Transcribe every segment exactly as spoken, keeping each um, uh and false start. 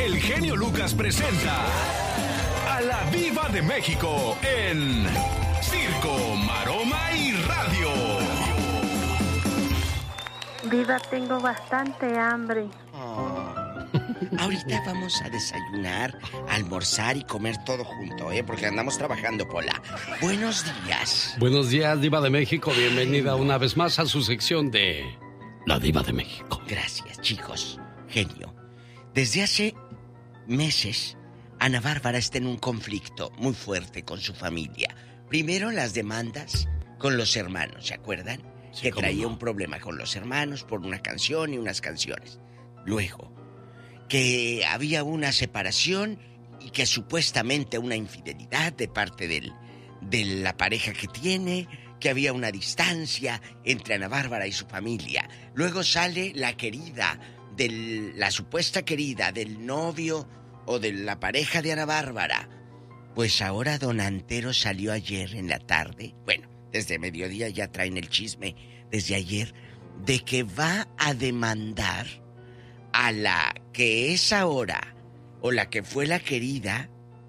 el genio Lucas presenta a la Diva de México en Circo, Maroma y Radio. Diva, tengo bastante hambre. Oh. Ahorita vamos a desayunar, almorzar y comer todo junto, ¿eh? Porque andamos trabajando, Pola. Buenos días. Buenos días, Diva de México. Bienvenida una vez más a su sección de La Diva de México. Gracias, chicos. Genio. Desde hace meses, Ana Bárbara está en un conflicto muy fuerte con su familia. Primero, las demandas con los hermanos, ¿se acuerdan? Sí, que traía no. un problema con los hermanos por una canción y unas canciones. Luego, que había una separación y que supuestamente una infidelidad de parte del, de la pareja que tiene, que había una distancia entre Ana Bárbara y su familia. Luego sale la querida, de la supuesta querida del novio o de la pareja de Ana Bárbara. Pues ahora don Antero salió ayer en la tarde, bueno, desde mediodía ya traen el chisme desde ayer, de que va a demandar a la que es ahora, o la que fue la querida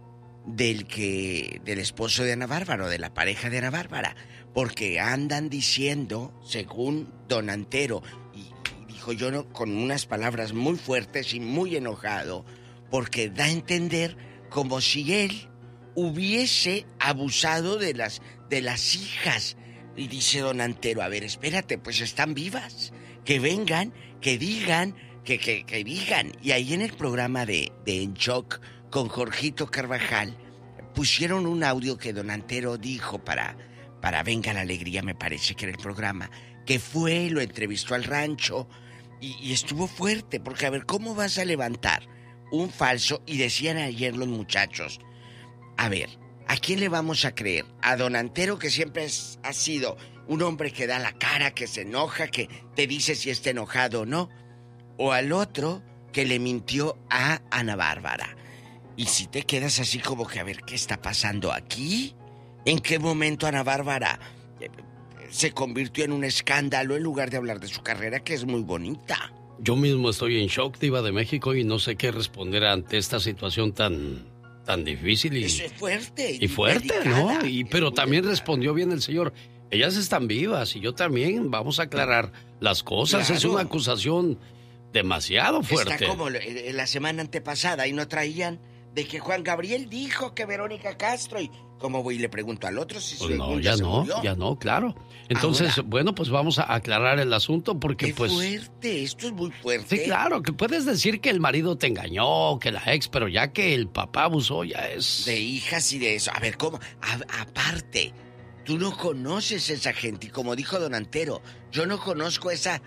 del que del esposo de Ana Bárbara, o de la pareja de Ana Bárbara, porque andan diciendo, según don Antero, y, y dijo yo no, con unas palabras muy fuertes y muy enojado, porque da a entender como si él hubiese abusado de las, de las hijas. Y dice don Antero, a ver, espérate, pues están vivas, que vengan, que digan, Que, que, que digan. Y ahí en el programa de, de En Shock con Jorgito Carvajal pusieron un audio que don Antero dijo para, para Venga la Alegría, me parece que era el programa, que fue, lo entrevistó al rancho y, y estuvo fuerte, porque a ver, ¿cómo vas a levantar un falso? Y decían ayer los muchachos, a ver, ¿a quién le vamos a creer? ¿A don Antero, que siempre es, ha sido un hombre que da la cara, que se enoja, que te dice si está enojado o no? ¿O al otro que le mintió a Ana Bárbara? Y si te quedas así como que a ver qué está pasando aquí, ¿en qué momento Ana Bárbara eh, se convirtió en un escándalo en lugar de hablar de su carrera, que es muy bonita? Yo mismo estoy en shock, Diva de México, y no sé qué responder ante esta situación tan, tan difícil y... Eso es fuerte. Y, y fuerte, delicada, ¿no? Y, pero también delicada. Respondió bien el señor. Ellas están vivas y yo también. Vamos a aclarar las cosas. Claro. Es una acusación demasiado fuerte. Está como la semana antepasada y no traían de que Juan Gabriel dijo que Verónica Castro, y como voy y le pregunto al otro si pues no, ya no, murió. ya no, claro. Entonces, ahora, bueno, pues vamos a aclarar el asunto porque qué pues... fuerte, esto es muy fuerte. Sí, claro, que puedes decir que el marido te engañó, que la ex, pero ya que el papá abusó ya es... De hijas y de eso. A ver, ¿cómo? A, aparte, tú no conoces a esa gente y como dijo don Antero, yo no conozco esa...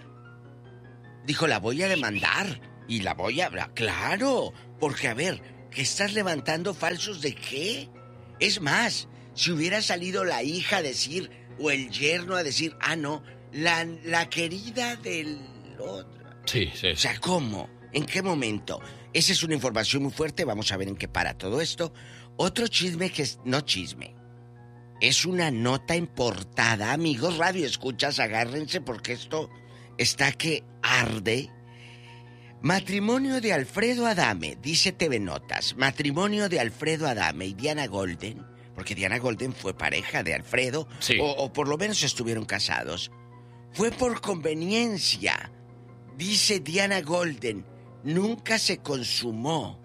Dijo, la voy a demandar y la voy a... Claro, porque a ver, ¿qué estás levantando falsos de qué? Es más, si hubiera salido la hija a decir, o el yerno a decir, ah, no, la, la querida del otro. Sí, sí. O sea, ¿cómo? ¿En qué momento? Esa es una información muy fuerte, vamos a ver en qué para todo esto. Otro chisme que es... No chisme. Es una nota en portada, amigos, radio escuchas, agárrense porque esto... Está que arde. Matrimonio de Alfredo Adame, dice T V Notas. Matrimonio de Alfredo Adame y Diana Golden, porque Diana Golden fue pareja de Alfredo, sí. o, o por lo menos estuvieron casados. Fue por conveniencia, dice Diana Golden. Nunca se consumó.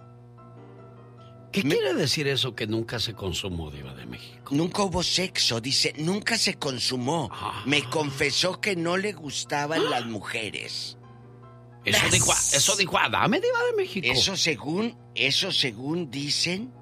¿Qué Me... quiere decir eso que nunca se consumó, Diva de México? Nunca hubo sexo, dice, nunca se consumó. Ah. Me confesó que no le gustaban ah. las mujeres. Eso las... dijo, eso dijo Adame, Diva de México. Eso según, eso según dicen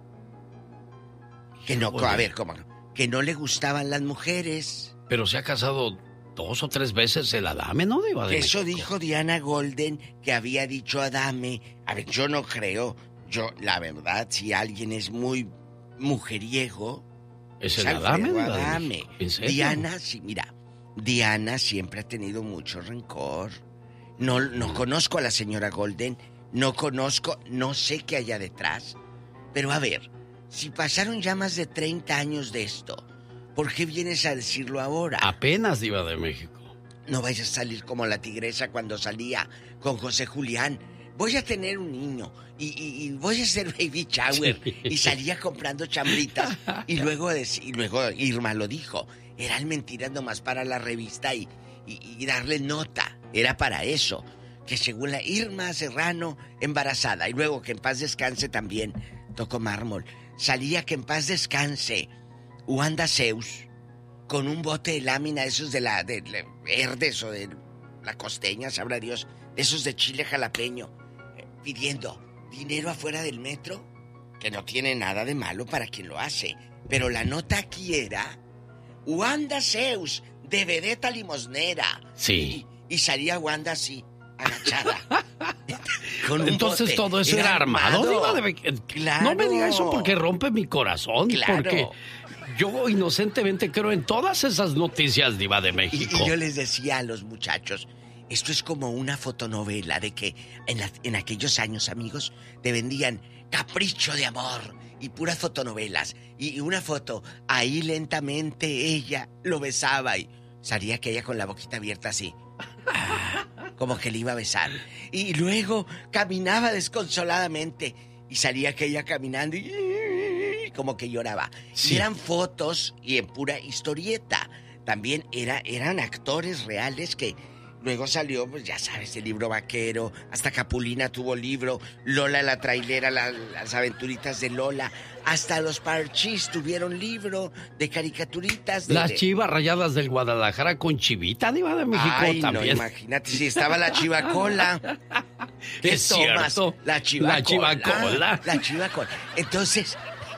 que no, bueno. a ver, ¿cómo? Que no le gustaban las mujeres. Pero se ha casado dos o tres veces el Adame, ¿no, Diva de Eso México? dijo Diana Golden, que había dicho Adame. A ver, yo no creo. Yo, la verdad, si alguien es muy mujeriego... ¿Es el Adame? Adame. ¿En serio? Diana, sí, mira, Diana siempre ha tenido mucho rencor. No, no conozco a la señora Golden, no conozco, no sé qué haya detrás. Pero a ver, si pasaron ya más de treinta años de esto, ¿por qué vienes a decirlo ahora? Apenas, Diva de México. No vayas a salir como la tigresa cuando salía con José Julián. voy a tener un niño y, y, y voy a hacer baby shower. Sí. Y salía comprando chambritas. Y luego, y luego Irma lo dijo, eran mentiras nomás para la revista y, y, y darle nota. Era para eso. Que según la Irma Serrano, embarazada. Y luego que en paz descanse también, tocó mármol. Salía que en paz descanse Wanda Zeus con un bote de lámina, esos de la de, de Herdes o de la Costeña, sabrá Dios, esos de chile jalapeño, eh, pidiendo dinero afuera del metro, que no tiene nada de malo para quien lo hace. Pero la nota aquí era Wanda Zeus, de vedeta limosnera. Sí. Y, y salía Wanda así, agachada. Con un Entonces bote. todo eso era, era armado. armado. De... Claro. No me diga eso porque rompe mi corazón. Claro. Porque yo inocentemente creo en todas esas noticias, Diva de México. Y, y yo les decía a los muchachos, esto es como una fotonovela de que en, la, en aquellos años, amigos, te vendían Capricho de Amor y puras fotonovelas. Y, y una foto, ahí lentamente ella lo besaba y salía aquella con la boquita abierta así. Como que le iba a besar. Y luego caminaba desconsoladamente y salía aquella caminando y como que lloraba. Sí. Y eran fotos y en pura historieta. También era, eran actores reales que luego salió, pues ya sabes, el libro vaquero, hasta Capulina tuvo libro, Lola la trailera, la, las aventuritas de Lola, hasta los Parchís tuvieron libro de caricaturitas. De, las de... Chivas Rayadas del Guadalajara con Chivita, Diva de México. Ay, también. No, imagínate si estaba la Chivacola. ¿Qué es tomas? Cierto. La Chivacola. La Chivacola. La Chivacola. Entonces,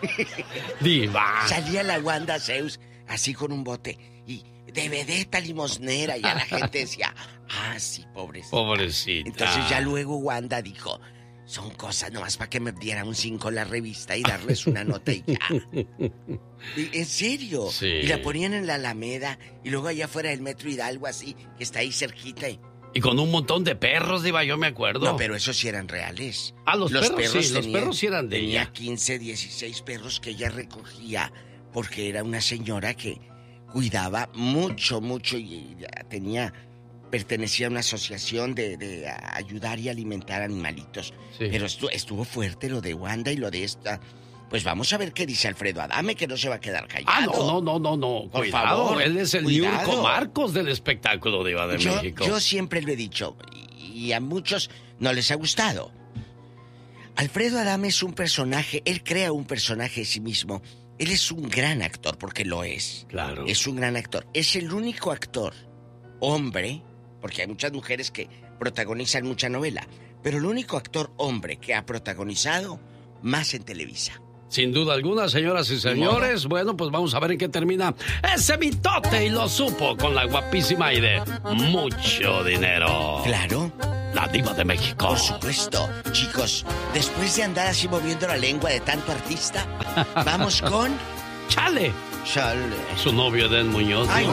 Diva. salía la Wanda Zeus así con un bote y de vedeta limosnera y a la gente decía, ah, sí, pobrecita. Pobrecita. Entonces ya luego Wanda dijo, son cosas nomás para que me diera un cinco la revista y darles una nota y ya. Y, en serio. Sí. Y la ponían en la Alameda y luego allá afuera del Metro Hidalgo así, que está ahí cerquita. Y, y con un montón de perros, Diva, yo me acuerdo. No, pero esos sí eran reales. Ah, los, los perros, perros sí, tenían, los perros sí eran de tenía ella. quince, dieciséis perros que ella recogía porque era una señora que cuidaba mucho, mucho y tenía, pertenecía a una asociación de, de ayudar y alimentar animalitos. Sí. Pero estuvo, estuvo fuerte lo de Wanda y lo de esta. Pues vamos a ver qué dice Alfredo Adame, que no se va a quedar callado. Ah, no, no, no, no, no. Por Cuidado, favor, él es el Niurko Marcos del espectáculo, Diva de yo, México. Yo siempre lo he dicho, y a muchos no les ha gustado. Alfredo Adame es un personaje, él crea un personaje de sí mismo. Él es un gran actor, porque lo es. Claro. Es un gran actor. Es el único actor, hombre, porque hay muchas mujeres que protagonizan mucha novela, pero el único actor hombre que ha protagonizado más en Televisa. Sin duda alguna, señoras y señores. Bueno, pues vamos a ver en qué termina ese mitote, y lo supo con la guapísima y de mucho dinero. Claro. La Diva de México. Por supuesto. Chicos, después de andar así moviendo la lengua de tanto artista, vamos con... Chale. Chale. Su novio, Eden Muñoz. Ay,